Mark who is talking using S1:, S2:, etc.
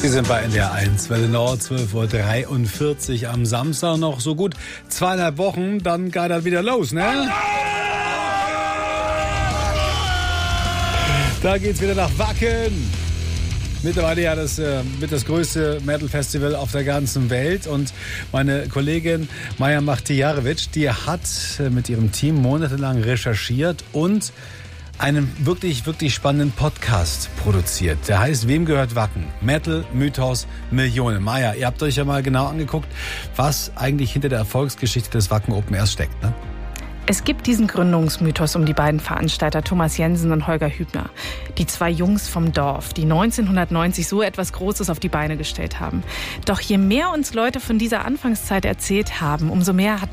S1: Sie sind bei NDR 1, Welle Nord, 12:43 Uhr am Samstag, noch so gut 2,5 Wochen, dann geht das wieder los, ne? Da geht's wieder nach Wacken. Mittlerweile ja das größte Metal-Festival auf der ganzen Welt. Und meine Kollegin Maja Machtijarewitsch, die hat mit ihrem Team monatelang recherchiert und einen wirklich, wirklich spannenden Podcast produziert. Der heißt Wem gehört Wacken? Metal, Mythos, Millionen. Maja, ihr habt euch ja mal genau angeguckt, was eigentlich hinter der Erfolgsgeschichte des Wacken Open Airs steckt, ne?
S2: Es gibt diesen Gründungsmythos um die beiden Veranstalter Thomas Jensen und Holger Hübner. Die zwei Jungs vom Dorf, die 1990 so etwas Großes auf die Beine gestellt haben. Doch je mehr uns Leute von dieser Anfangszeit erzählt haben, umso mehr hat